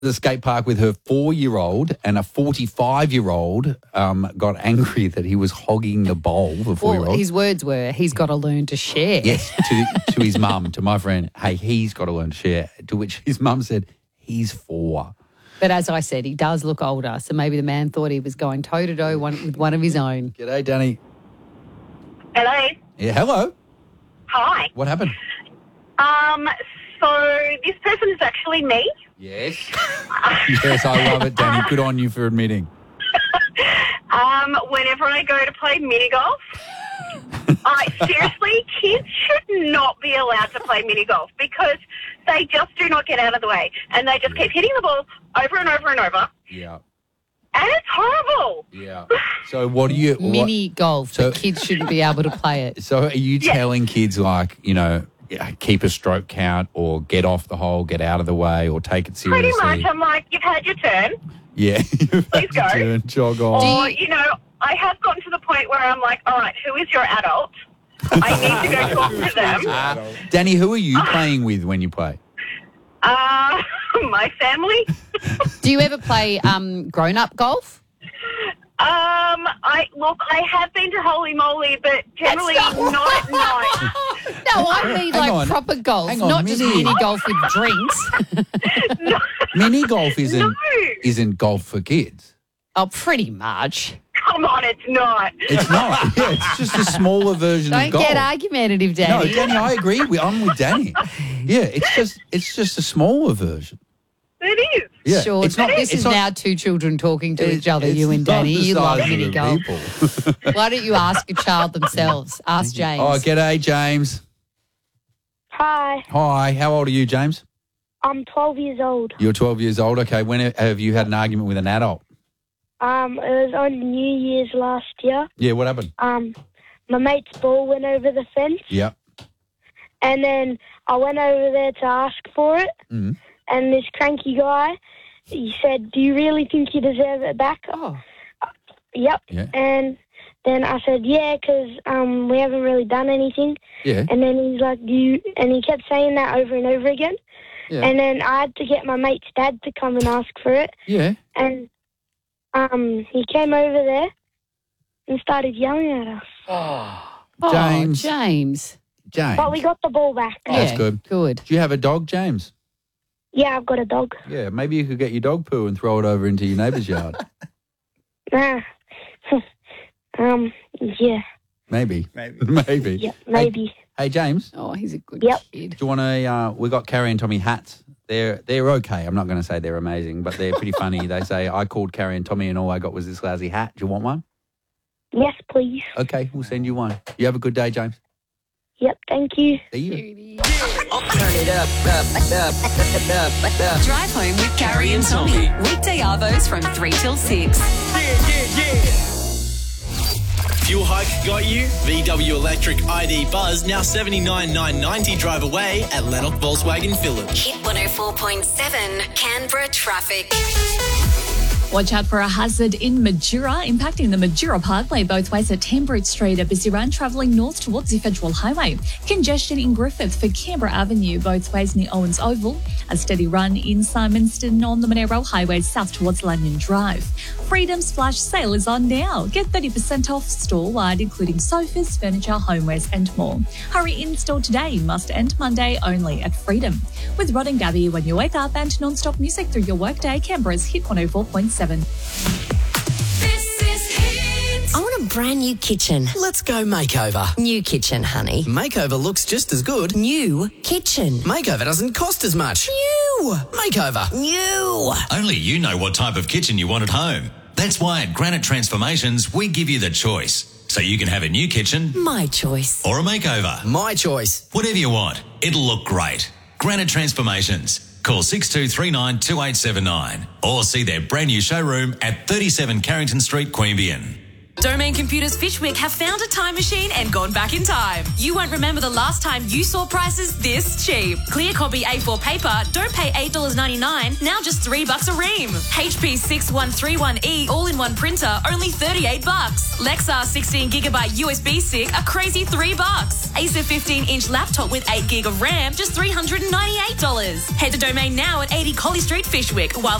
The skate park with her 4-year-old, and a 45-year-old got angry that he was hogging the bowl, the 4-year-old. Well, his words were, he's got to learn to share. Yes, to his mum, to my friend, hey, he's got to learn to share, to which his mum said, he's 4. But as I said, he does look older, so maybe the man thought he was going toe-to-toe with one of his own. G'day, Danny. Hello. Yeah, hello. Hi. What happened? So this person is actually me. Yes. Yes, I love it, Danny. Good on you for admitting. Whenever I go to play mini golf, seriously, kids should not be allowed to play mini golf because they just do not get out of the way and they just keep hitting the ball over and over and over. Yeah. And it's horrible. Yeah. So what do you... Mini golf. So- The kids shouldn't be able to play it. So are you telling kids, like, you know, keep a stroke count or get off the hole, get out of the way or take it seriously? Pretty much, I'm like, you've had your turn. Yeah. Please go. Turn, jog on. Or, you know, I have gotten to the point where I'm like, all right, who is your adult? I need to go talk to them. Danny, who are you playing with when you play? My family. Do you ever play grown-up golf? I have been to Holy Moly, but generally not at night. No, I mean Hang like on. proper golf, Hang on, not just mini. mini golf with drinks. No. Mini golf isn't No. isn't golf for kids. Oh, pretty much. Come on, it's not. It's not. Yeah, it's just a smaller version Don't of golf. get argumentative, No, Danny. Danny, I agree. I'm with Danny. Yeah, it's just a smaller version. It is. Yeah, Sure. it's not. This it's is not- now two children talking to each other, it's you and not Danny. the You love size of mini the golf. people. Why don't you ask a child themselves? Ask James. Oh, g'day, James. Hi, Hi, how old are you, James? I'm 12 years old. You're 12 years old. Okay, when have you had an argument with an adult? It was on New Year's last year. Yeah, what happened? My mate's ball went over the fence, Yeah. and then I went over there to ask for it, Mm. and this cranky guy, he said, "Do you really think you deserve it back?" Oh, Yep. Yeah. And then I said, "Yeah, 'cause we haven't really done anything." Yeah. And then he's like, and he kept saying that over and over again. Yeah. And then I had to get my mate's dad to come and ask for it. Yeah. And he came over there and started yelling at us. oh, James. James. James. But we got the ball back. Oh, that's Yeah, good. Good. Do you have a dog, James? Yeah, I've got a dog. Yeah, maybe you could get your dog poo and throw it over into your neighbour's yard. Nah. Yeah. Maybe. Maybe. Yeah, maybe. Hey, James, Oh, he's a good Yep. kid. do you want to, we got Carrie and Tommy hats. They're okay. I'm not going to say they're amazing, but they're pretty funny. They say, I called Carrie and Tommy and all I got was this lousy hat. Do you want one? Yes, please. Okay, we'll send you one. You have a good day, James. Yep, thank you. See you. Drive home with Carrie and Tommy. Weekday arvos from 3 till 6. Fuel hike got you? VW Electric ID Buzz now $79,990 drive away at Lennox Volkswagen Village. Hit 104.7 Canberra traffic. Watch out for a hazard in Majura, impacting the Majura Parkway both ways at Tambridge Street. A busy run travelling north towards the Federal Highway. Congestion in Griffith for Canberra Avenue both ways near Owens Oval. A steady run in Simonston on the Monero Highway south towards Lanyon Drive. Freedom's flash sale is on now. Get 30% off store-wide, including sofas, furniture, homewares and more. Hurry in-store today. Must end Monday only at Freedom. With Rod and Gabby, when you wake up and non-stop music through your workday, Canberra's Hit 104.7. This is Hit. I want a brand new kitchen. Let's go makeover. New kitchen, honey. Makeover looks just as good. New kitchen. Makeover doesn't cost as much. New. Makeover. New. Only you know what type of kitchen you want at home. That's why at Granite Transformations, we give you the choice. So you can have a new kitchen My choice. or a makeover. My choice. Whatever you want, it'll look great. Granite Transformations. Call 6239 2879 or see their brand new showroom at 37 Carrington Street, Queanbeyan. Domain Computers Fishwick have found a time machine and gone back in time. You won't remember the last time you saw prices this cheap. Clear copy A4 paper, don't pay $8.99, now just $3 a ream. HP 6131E all-in-one printer, only $38. Lexar 16GB USB stick, a crazy $3. Acer 15-inch laptop with 8GB of RAM, just $398. Head to Domain now at 80 Collie Street, Fishwick, while